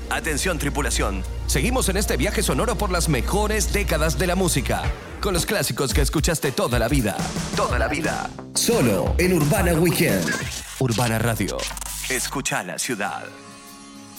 Atención, tripulación. Seguimos en este viaje sonoro por las mejores décadas de la música. Con los clásicos que escuchaste toda la vida. Toda la vida. Solo en Urbana Weekend. Urbana Radio. Escucha la ciudad.